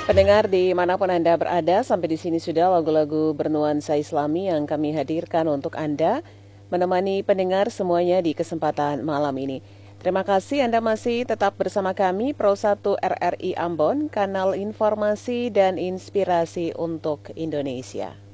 Pendengar dimanapun Anda berada, sampai di sini sudah lagu-lagu bernuansa Islami yang kami hadirkan untuk Anda, menemani pendengar semuanya di kesempatan malam ini. Terima kasih Anda masih tetap bersama kami, Pro 1 RRI Ambon, kanal informasi dan inspirasi untuk Indonesia.